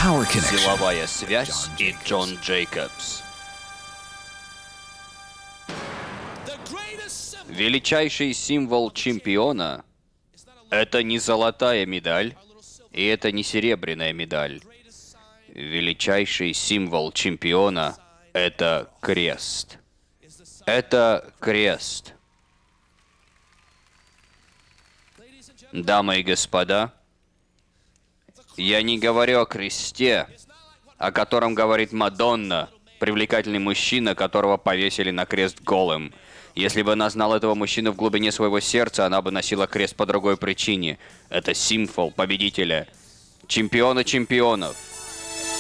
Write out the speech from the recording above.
Power Connection. Силовая связь и Джон Джейкобс. Величайший символ чемпиона — это не золотая медаль, и это не серебряная медаль. Величайший символ чемпиона — это крест. Это крест. Дамы и господа, я не говорю о кресте, о котором говорит Мадонна, привлекательный мужчина, которого повесили на крест голым. Если бы она знала этого мужчину в глубине своего сердца, она бы носила крест по другой причине. Это символ победителя, чемпиона чемпионов.